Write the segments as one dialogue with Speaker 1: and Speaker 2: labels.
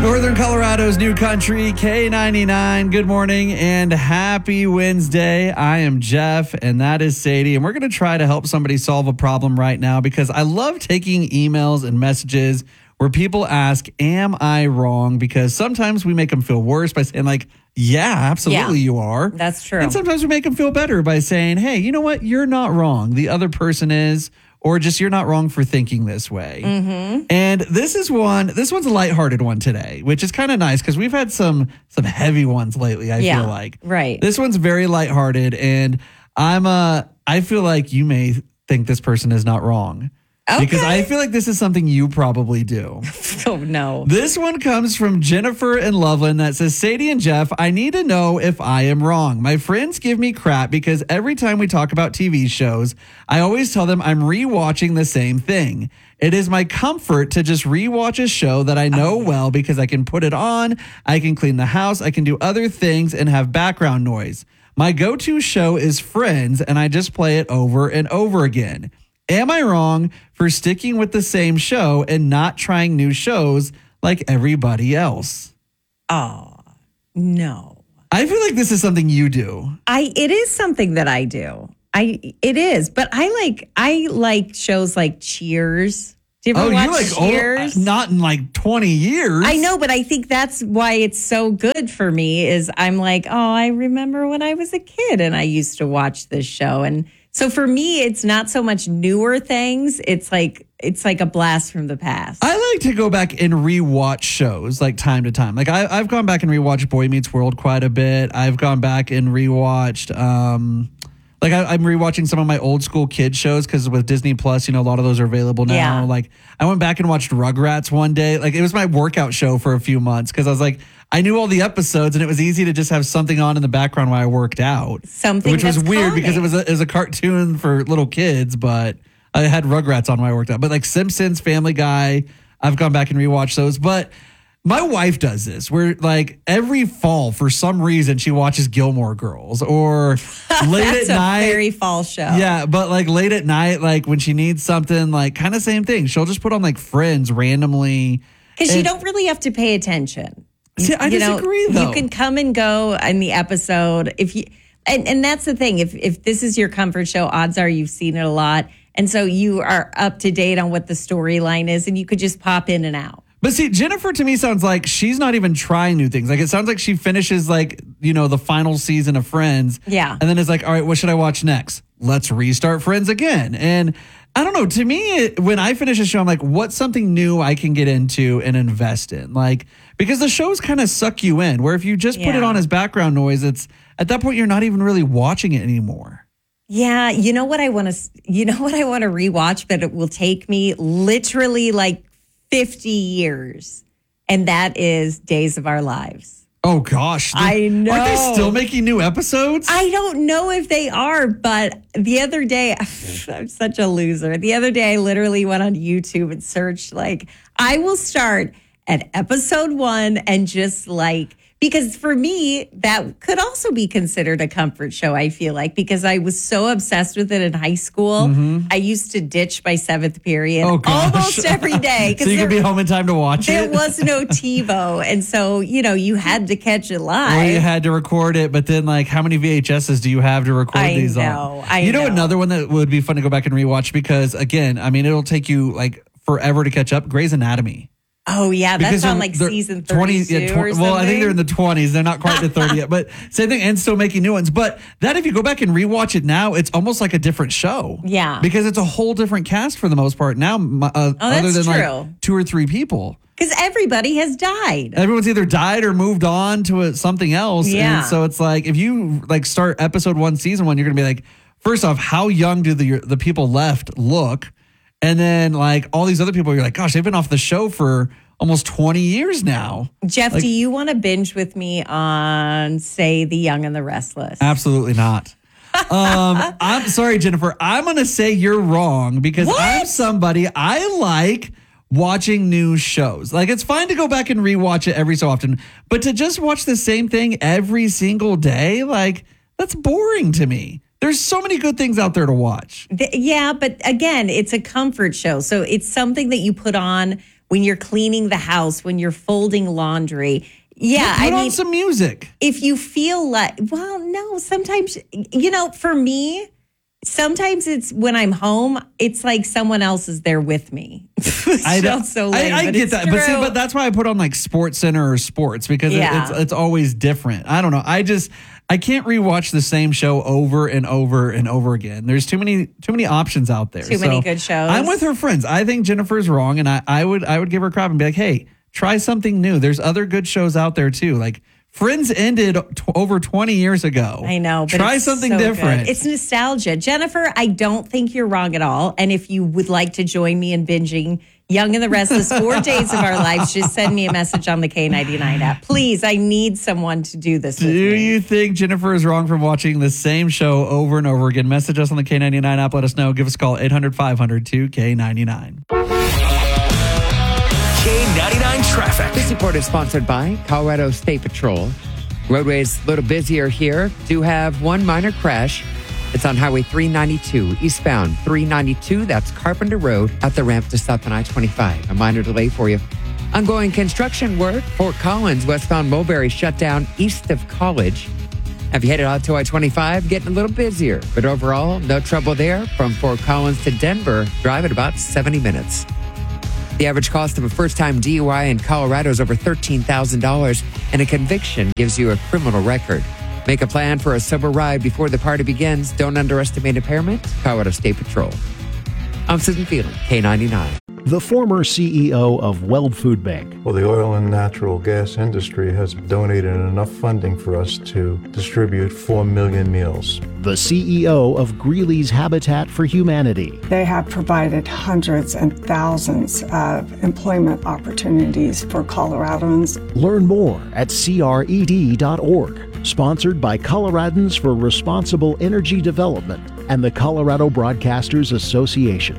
Speaker 1: Northern Colorado's new country, K99. Good morning and happy Wednesday. I am Jeff and that is Sadie. And we're going to try to help somebody solve a problem right now because I love taking emails and messages where people ask, am I wrong? Because sometimes we make them feel worse by saying like, yeah, absolutely you are.
Speaker 2: That's true.
Speaker 1: And sometimes we make them feel better by saying, hey, you know what? You're not wrong. The other person is. Or just you're not wrong for thinking this way. Mm-hmm. And this one's a lighthearted one today, which is kind of nice because we've had some heavy ones lately, I feel like.
Speaker 2: Right.
Speaker 1: This one's very lighthearted, and I feel like you may think this person is not wrong.
Speaker 2: Okay.
Speaker 1: Because I feel like this is something you probably do.
Speaker 2: Oh, no.
Speaker 1: This one comes from Jennifer in Loveland that says, Sadie and Jeff, I need to know if I am wrong. My friends give me crap because every time we talk about TV shows, I always tell them I'm rewatching the same thing. It is my comfort to just rewatch a show that I know well because I can put it on, I can clean the house, I can do other things and have background noise. My go-to show is Friends, and I just play it over and over again. Am I wrong for sticking with the same show and not trying new shows like everybody else?
Speaker 2: Oh, no.
Speaker 1: I feel like this is something you do.
Speaker 2: It is something that I do. It is, but I like shows like Cheers. Do you ever watch Cheers?
Speaker 1: Not in like 20 years.
Speaker 2: I know, but I think that's why it's so good for me is I'm like, oh, I remember when I was a kid and I used to watch this show. And so for me, it's not so much newer things. It's like a blast from the past.
Speaker 1: I like to go back and rewatch shows like time to time. Like I've gone back and rewatched Boy Meets World quite a bit. I've gone back and rewatched I'm rewatching some of my old school kid shows because with Disney Plus, a lot of those are available now.
Speaker 2: Yeah.
Speaker 1: Like I went back and watched Rugrats one day. Like it was my workout show for a few months because I was like, I knew all the episodes and it was easy to just have something on in the background while I worked out. Which was weird because it was a cartoon for little kids, but I had Rugrats on while I worked out. But like Simpsons, Family Guy, I've gone back and rewatched those. But my wife does this where like every fall for some reason she watches Gilmore Girls or late
Speaker 2: That's
Speaker 1: at night.
Speaker 2: A very fall show.
Speaker 1: Yeah, but like late at night, like when she needs something, like kind of same thing. She'll just put on like Friends randomly.
Speaker 2: Because you don't really have to pay attention.
Speaker 1: See, I disagree though.
Speaker 2: You can come and go in the episode if you and that's the thing. If this is your comfort show, odds are you've seen it a lot. And so you are up to date on what the storyline is and you could just pop in and out.
Speaker 1: But see, Jennifer to me sounds like she's not even trying new things. Like it sounds like she finishes like, the final season of Friends.
Speaker 2: Yeah.
Speaker 1: And then it's like, all right, what should I watch next? Let's restart Friends again. And I don't know. To me, when I finish a show, I'm like, what's something new I can get into and invest in? Like, because the shows kind of suck you in, where if you just put it on as background noise, it's at that point, you're not even really watching it anymore.
Speaker 2: Yeah. You know what I want to rewatch, but it will take me literally like 50 years. And that is Days of Our Lives.
Speaker 1: Oh, gosh.
Speaker 2: I know.
Speaker 1: Aren't they still making new episodes?
Speaker 2: I don't know if they are, but the other day, I'm such a loser. The other day, I literally went on YouTube and searched, I will start at episode 1 and just because for me, that could also be considered a comfort show, I feel like, because I was so obsessed with it in high school. Mm-hmm. I used to ditch by 7th period almost every day.
Speaker 1: So you could be home in time to watch
Speaker 2: it?
Speaker 1: There
Speaker 2: was no TiVo. And so, you had to catch it live.
Speaker 1: Or you had to record it, but then how many VHSs do you have to record these on?
Speaker 2: I know.
Speaker 1: Another one that would be fun to go back and rewatch because, again, it'll take you forever to catch up. Grey's Anatomy.
Speaker 2: Oh, yeah. That's on season 32 or something.
Speaker 1: Well, I think they're in the 20s. They're not quite to 30 yet. But same thing, and still making new ones. But that, if you go back and rewatch it now, it's almost like a different show.
Speaker 2: Yeah.
Speaker 1: Because it's a whole different cast for the most part now, other than 2 or 3 people.
Speaker 2: Because everybody has died.
Speaker 1: Everyone's either died or moved on to something else.
Speaker 2: Yeah.
Speaker 1: And so it's if you start episode 1, season 1, you're going to be first off, how young do the people left look? And then all these other people, you're gosh, they've been off the show for almost 20 years now.
Speaker 2: Jeff, do you want to binge with me on, say, The Young and the Restless?
Speaker 1: Absolutely not. I'm sorry, Jennifer. I'm going to say you're wrong because I'm somebody, I like watching new shows. It's fine to go back and rewatch it every so often, but to just watch the same thing every single day, that's boring to me. There's so many good things out there to watch.
Speaker 2: Yeah, but again, it's a comfort show. So it's something that you put on when you're cleaning the house, when you're folding laundry. Yeah,
Speaker 1: Put on some music.
Speaker 2: If you feel like, well, no, sometimes, for me, sometimes it's when I'm home, it's like someone else is there with me.
Speaker 1: I get that. But that's why I put on like Sports Center or Sports, because it's always different. I don't know. I can't rewatch the same show over and over and over again. There's too many options out there.
Speaker 2: Too many good shows.
Speaker 1: I'm with her friends. I think Jennifer's wrong, and I would give her crap and be like, hey, try something new. There's other good shows out there too. Like Friends ended over 20 years ago.
Speaker 2: I know. But
Speaker 1: try something different.
Speaker 2: Good. It's nostalgia. Jennifer, I don't think you're wrong at all. And if you would like to join me in binging Young and the Restless 4 days of our lives, just send me a message on the K99 app. Please, I need someone to do this with me.
Speaker 1: Do you think Jennifer is wrong from watching the same show over and over again? Message us on the K99 app. Let us know. Give us a call, 800-500-2K99.
Speaker 3: K99 Traffic.
Speaker 4: This report is sponsored by Colorado State Patrol. Roadways a little busier here. Do have one minor crash. It's on Highway 392, eastbound 392. That's Carpenter Road at the ramp to south on I-25. A minor delay for you. Ongoing construction work. Fort Collins, westbound Mulberry shut down east of College. Have you headed out to I-25? Getting a little busier, but overall, no trouble there. From Fort Collins to Denver, drive at about 70 minutes. The average cost of a first-time DUI in Colorado is over $13,000, and a conviction gives you a criminal record. Make a plan for a sober ride before the party begins. Don't underestimate impairment. Colorado State Patrol. I'm Susan Phelan, K99.
Speaker 5: The former CEO of Weld Food Bank.
Speaker 6: Well, the oil and natural gas industry has donated enough funding for us to distribute 4 million meals.
Speaker 5: The CEO of Greeley's Habitat for Humanity.
Speaker 7: They have provided hundreds and thousands of employment opportunities for Coloradans.
Speaker 5: Learn more at cred.org. Sponsored by Coloradans for Responsible Energy Development and the Colorado Broadcasters Association.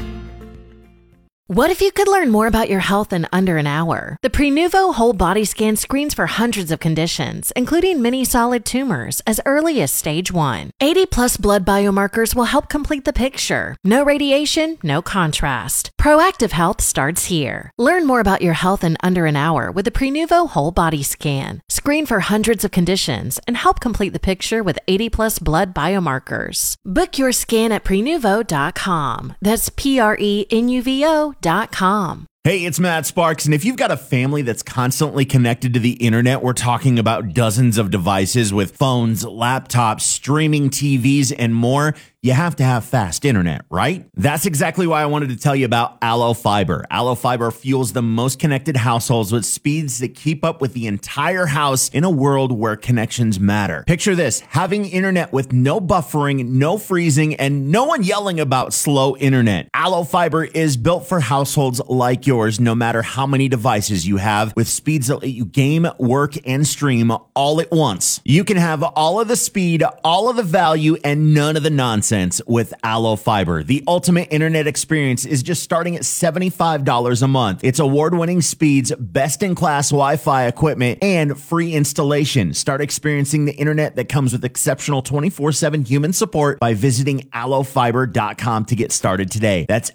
Speaker 8: What if you could learn more about your health in under an hour? The Prenuvo Whole Body Scan screens for hundreds of conditions, including many solid tumors, as early as stage 1. 80+ blood biomarkers will help complete the picture. No radiation, no contrast. Proactive health starts here. Learn more about your health in under an hour with the Prenuvo Whole Body Scan. Screen for hundreds of conditions and help complete the picture with 80+ blood biomarkers. Book your scan at Prenuvo.com. That's Prenuvo.com.
Speaker 3: Hey, it's Matt Sparks, and if you've got a family that's constantly connected to the internet, we're talking about dozens of devices with phones, laptops, streaming TVs, and more. You have to have fast internet, right? That's exactly why I wanted to tell you about Allo Fiber. Allo Fiber fuels the most connected households with speeds that keep up with the entire house in a world where connections matter. Picture this, having internet with no buffering, no freezing, and no one yelling about slow internet. Allo Fiber is built for households like yours, no matter how many devices you have, with speeds that let you game, work, and stream all at once. You can have all of the speed, all of the value, and none of the nonsense with Allo Fiber. The ultimate internet experience is just starting at $75 a month. It's award-winning speeds, best-in-class Wi-Fi equipment, and free installation. Start experiencing the internet that comes with exceptional 24/7 human support by visiting allofiber.com to get started today. That's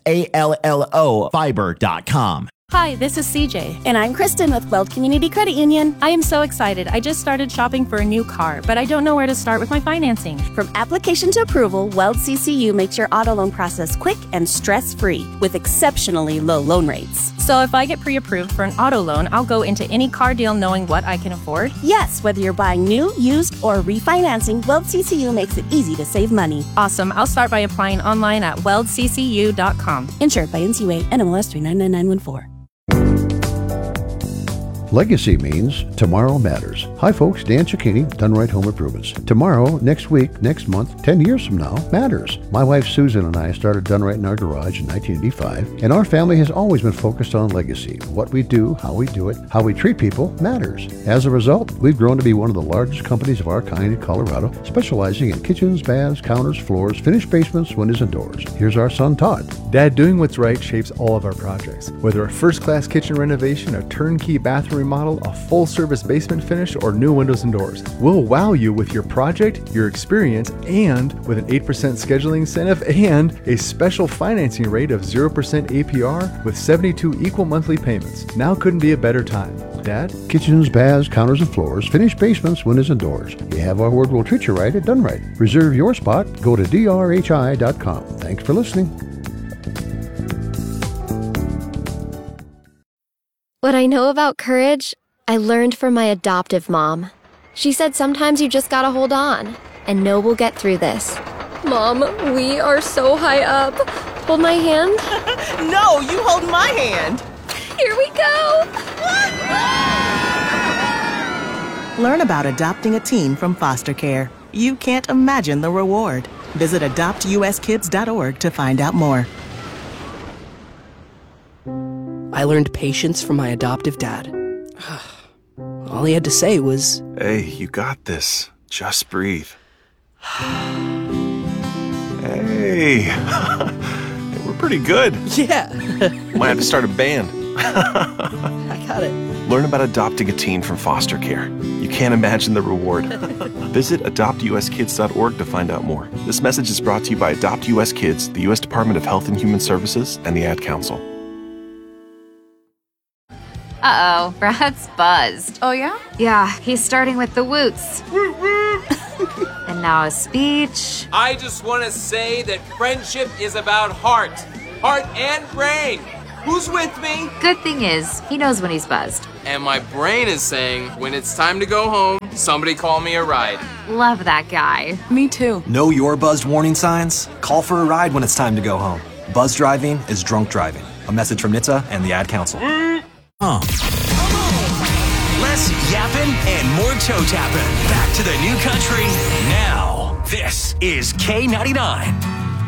Speaker 3: ALLO fiber.com.
Speaker 9: Hi, this is CJ.
Speaker 10: And I'm Kristen with Weld Community Credit Union.
Speaker 9: I am so excited. I just started shopping for a new car, but I don't know where to start with my financing.
Speaker 10: From application to approval, Weld CCU makes your auto loan process quick and stress-free with exceptionally low loan rates.
Speaker 9: So if I get pre-approved for an auto loan, I'll go into any car deal knowing what I can afford?
Speaker 10: Yes, whether you're buying new, used, or refinancing, Weld CCU makes it easy to save money.
Speaker 9: Awesome. I'll start by applying online at weldccu.com.
Speaker 10: Insured by NCUA NMLS 399914.
Speaker 11: Legacy means tomorrow matters. Hi folks, Dan Cicchini, Done Right Home Improvements. Tomorrow, next week, next month, 10 years from now matters. My wife Susan and I started Done Right in our garage in 1985, and our family has always been focused on legacy. What we do, how we do it, how we treat people matters. As a result, we've grown to be one of the largest companies of our kind in Colorado, specializing in kitchens, baths, counters, floors, finished basements, windows, and doors. Here's our son Todd.
Speaker 12: Dad, doing what's right shapes all of our projects. Whether a first-class kitchen renovation, a turnkey bathroom remodel, a full-service basement finish, or new windows and doors. We'll wow you with your project, your experience, and with an 8% scheduling incentive and a special financing rate of 0% APR with 72 equal monthly payments. Now couldn't be a better time. Dad?
Speaker 11: Kitchens, baths, counters, and floors, finished basements, windows, and doors. You have our word, we'll treat you right at Done Right. Reserve your spot. Go to drhi.com. Thanks for listening.
Speaker 13: What I know about courage, I learned from my adoptive mom. She said sometimes you just gotta hold on and know we'll get through this. Mom, we are so high up. Hold my hand.
Speaker 14: No, you hold my hand.
Speaker 13: Here we go.
Speaker 14: Learn about adopting a teen from foster care. You can't imagine the reward. Visit adoptuskids.org to find out more.
Speaker 15: I learned patience from my adoptive dad. All he had to say was,
Speaker 16: "Hey, you got this. Just breathe." Hey, we're pretty good.
Speaker 15: Yeah.
Speaker 16: Might have to start a band.
Speaker 15: I got it.
Speaker 16: Learn about adopting a teen from foster care. You can't imagine the reward. Visit adoptuskids.org to find out more. This message is brought to you by Adopt US Kids, the U.S. Department of Health and Human Services, and the Ad Council.
Speaker 17: Uh-oh, Brad's buzzed.
Speaker 18: Oh, yeah?
Speaker 17: Yeah, he's starting with the woots. And now a speech.
Speaker 19: I just want to say that friendship is about heart and brain. Who's with me?
Speaker 17: Good thing is, he knows when he's buzzed.
Speaker 19: And my brain is saying, when it's time to go home, somebody call me a ride.
Speaker 17: Love that guy.
Speaker 15: Me too.
Speaker 20: Know your buzzed warning signs? Call for a ride when it's time to go home. Buzz driving is drunk driving. A message from NHTSA and the Ad Council.
Speaker 21: Less yapping and more toe tapping. Back to the new country now. This is K99.